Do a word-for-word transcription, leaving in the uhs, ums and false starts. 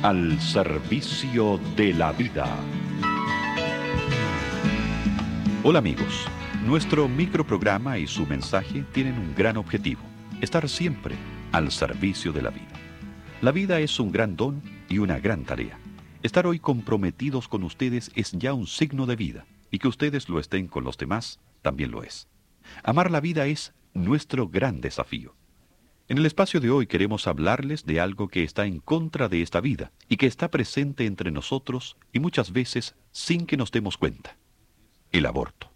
Al servicio de la vida. Hola amigos, nuestro microprograma y su mensaje tienen un gran objetivo: estar siempre al servicio de la vida. La vida es un gran don y una gran tarea. Estar hoy comprometidos con ustedes es ya un signo de vida, y que ustedes lo estén con los demás también lo es. Amar la vida es nuestro gran desafío. En el espacio de hoy queremos hablarles de algo que está en contra de esta vida y que está presente entre nosotros y muchas veces sin que nos demos cuenta: el aborto.